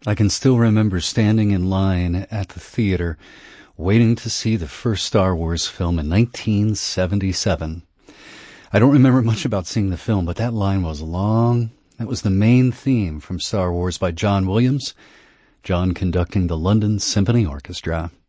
I can still remember standing in line at the theater waiting to see the first Star Wars film in 1977. I don't remember much about seeing the film, but that line was long. That was the main theme from Star Wars by John Williams, John conducting the London Symphony Orchestra.